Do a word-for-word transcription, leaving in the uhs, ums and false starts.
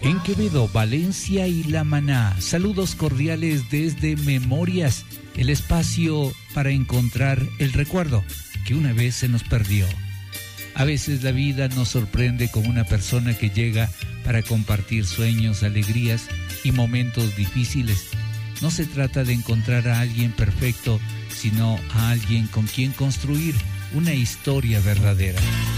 En Quevedo, Valencia y La Maná, saludos cordiales desde Memorias, el espacio para encontrar el recuerdo que una vez se nos perdió. A veces la vida nos sorprende con una persona que llega para compartir sueños, alegrías y momentos difíciles. No se trata de encontrar a alguien perfecto, sino a alguien con quien construir una historia verdadera.